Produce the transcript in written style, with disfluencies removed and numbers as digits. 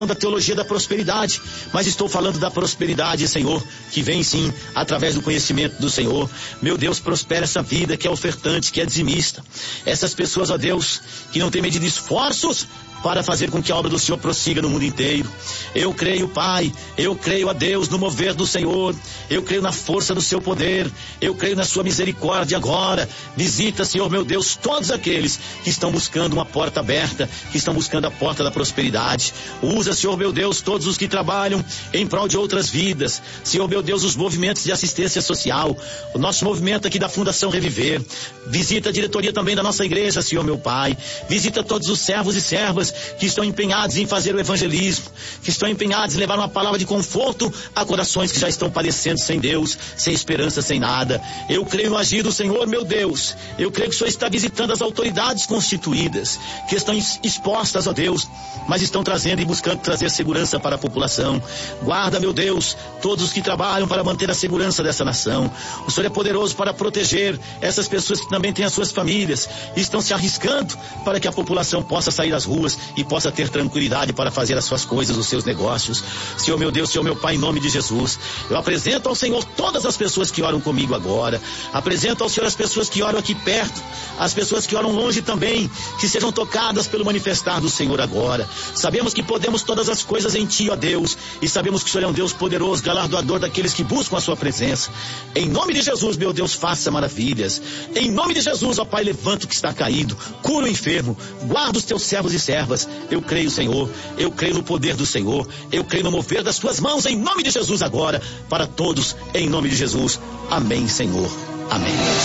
da teologia da prosperidade, mas estou falando da prosperidade, Senhor, que vem sim através do conhecimento do Senhor. Meu Deus, prospera essa vida que é ofertante, que é dizimista. Essas pessoas, ó Deus, que não têm medido esforços para fazer com que a obra do Senhor prossiga no mundo inteiro. Eu creio, Pai, eu creio, a Deus, no mover do Senhor, eu creio na força do seu poder, eu creio na sua misericórdia agora. Visita, Senhor, meu Deus, todos aqueles que estão buscando uma porta aberta, que estão buscando a porta da prosperidade. Usa, Senhor, meu Deus, todos os que trabalham em prol de outras vidas. Senhor, meu Deus, os movimentos de assistência social, o nosso movimento aqui da Fundação Reviver. Visita a diretoria também da nossa igreja, Senhor, meu Pai. Visita todos os servos e servas que estão empenhados em fazer o evangelismo, que estão empenhados em levar uma palavra de conforto a corações que já estão padecendo sem Deus, sem esperança, sem nada. Eu creio no agir do Senhor, meu Deus. Eu creio que o Senhor está visitando as autoridades constituídas, que estão expostas, ó Deus, mas estão trazendo e buscando trazer segurança para a população. Guarda, meu Deus, todos os que trabalham para manter a segurança dessa nação. O Senhor é poderoso para proteger essas pessoas que também têm as suas famílias e estão se arriscando para que a população possa sair às ruas e possa ter tranquilidade para fazer as suas coisas, os seus negócios. Senhor meu Deus, Senhor meu Pai, em nome de Jesus, eu apresento ao Senhor todas as pessoas que oram comigo agora. Apresento ao Senhor as pessoas que oram aqui perto, as pessoas que oram longe também, que sejam tocadas pelo manifestar do Senhor agora. Sabemos que podemos todas as coisas em Ti, ó Deus, e sabemos que o Senhor é um Deus poderoso, galardoador daqueles que buscam a Sua presença. Em nome de Jesus, meu Deus, faça maravilhas. Em nome de Jesus, ó Pai, levanta o que está caído, cura o enfermo, guarda os Teus servos e servas. Eu creio, Senhor, eu creio no poder do Senhor, eu creio no mover das Tuas mãos, em nome de Jesus agora, para todos, em nome de Jesus. Amém, Senhor. Amém.